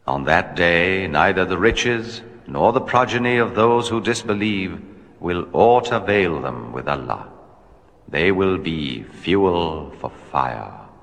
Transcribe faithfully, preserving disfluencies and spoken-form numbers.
On that day, neither the riches nor the progeny of those who disbelieve will aught avail them with Allah. They will be fuel for fire.